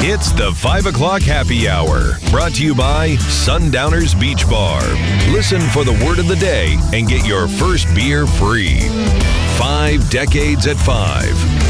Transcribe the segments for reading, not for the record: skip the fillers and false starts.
It's the 5 o'clock happy hour, brought to you by Sundowners Beach Bar. Listen for the word of the day and get your first beer free. 5 decades at 5.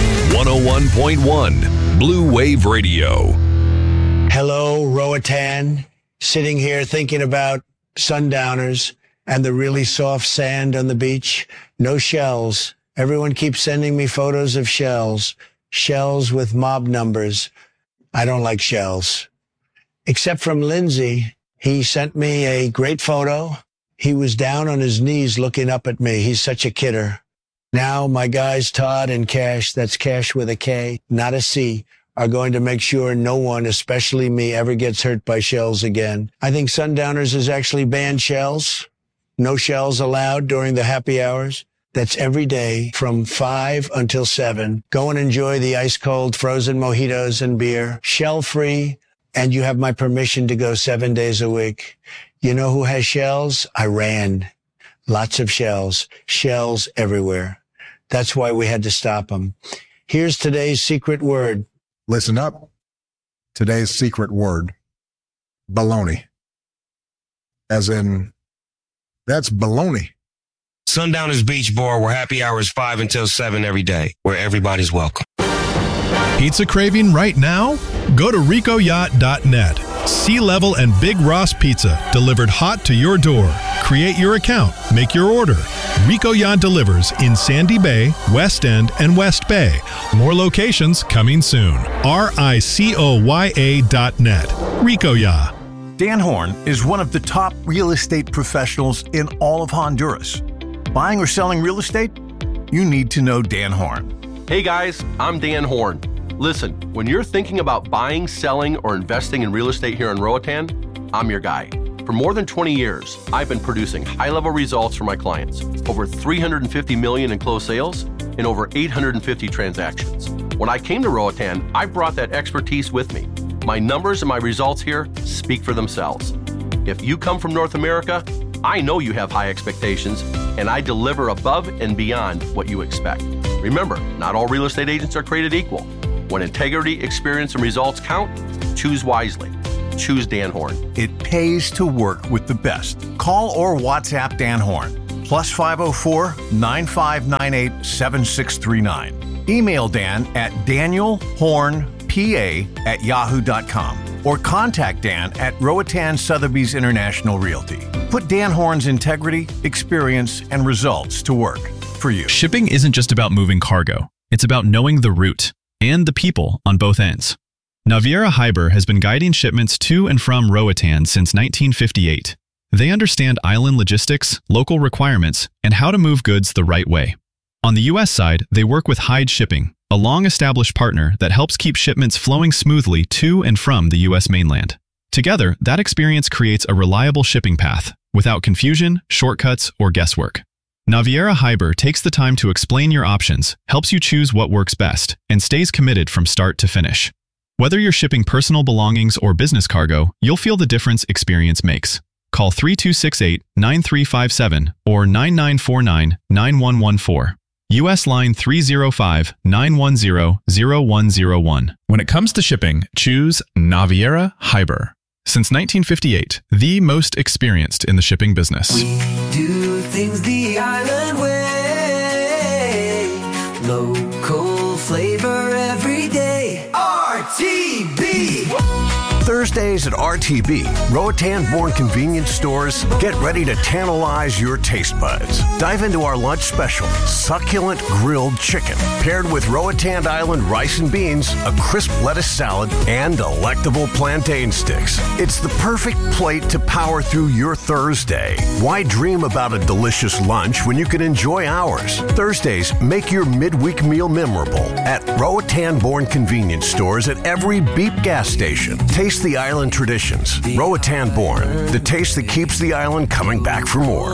101.1 Blue Wave Radio. Hello, Roatan. Sitting here thinking about sundowners and the really soft sand on the beach. No shells. Everyone keeps sending me photos of shells. Shells with mob numbers. I don't like shells. Except from Lindsay. He sent me a great photo. He was down on his knees looking up at me. He's such a kidder. Now my guys, Todd and Cash, that's Cash with a K, not a C, are going to make sure no one, especially me, ever gets hurt by shells again. I think Sundowners has actually banned shells. No shells allowed during the happy hours. That's every day from 5 until 7. Go and enjoy the ice-cold frozen mojitos and beer, shell-free, and you have my permission to go 7 days a week. You know who has shells? Iran. Lots of shells. Shells everywhere. That's why we had to stop them. Here's today's secret word. Listen up. Today's secret word. Baloney. As in, that's baloney. Sundowners Beach Bar, where happy hour is 5 until 7 every day, where everybody's welcome. Pizza craving right now? Go to RicoYacht.net. Sea level and Big Ross Pizza delivered hot to your door. Create your account. Make your order. Rico Yacht delivers in Sandy Bay, West End, and West Bay. More locations coming soon. RicoYa.net. Rico Yacht. Dan Horn is one of the top real estate professionals in all of Honduras. Buying or selling real estate? You need to know Dan Horn. Hey guys, I'm Dan Horn. Listen, when you're thinking about buying, selling, or investing in real estate here in Roatan, I'm your guy. For more than 20 years, I've been producing high-level results for my clients. Over $350 million in closed sales and over 850 transactions. When I came to Roatan, I brought that expertise with me. My numbers and my results here speak for themselves. If you come from North America, I know you have high expectations, and I deliver above and beyond what you expect. Remember, not all real estate agents are created equal. When integrity, experience, and results count, choose wisely. Choose Dan Horn. It pays to work with the best. Call or WhatsApp Dan Horn. Plus 504-9598-7639. Email Dan at danielhornpa@yahoo.com or contact Dan at Roatan Sotheby's International Realty. Put Dan Horn's integrity, experience, and results to work for you. Shipping isn't just about moving cargo. It's about knowing the route and the people on both ends. Naviera Hyber has been guiding shipments to and from Roatan since 1958. They understand island logistics, local requirements, and how to move goods the right way. On the U.S. side, they work with Hyde Shipping, a long-established partner that helps keep shipments flowing smoothly to and from the U.S. mainland. Together, that experience creates a reliable shipping path, without confusion, shortcuts, or guesswork. Naviera Hyber takes the time to explain your options, helps you choose what works best, and stays committed from start to finish. Whether you're shipping personal belongings or business cargo, you'll feel the difference experience makes. Call 3268-9357 or 9949-9114. U.S. line 305-910-0101. When it comes to shipping, choose Naviera Hyber. Since 1958, the most experienced in the shipping business. We do things the island way. Local flavor every day. RTB! Thursdays at RTB, Roatan-born convenience stores, get ready to tantalize your taste buds. Dive into our lunch special, succulent grilled chicken, paired with Roatan Island rice and beans, a crisp lettuce salad, and delectable plantain sticks. It's the perfect plate to power through your Thursday. Why dream about a delicious lunch when you can enjoy ours? Thursdays, make your midweek meal memorable at Roatan-born convenience stores at every Beep gas station. Taste the island traditions. Roatan-born, the taste that keeps the island coming back for more.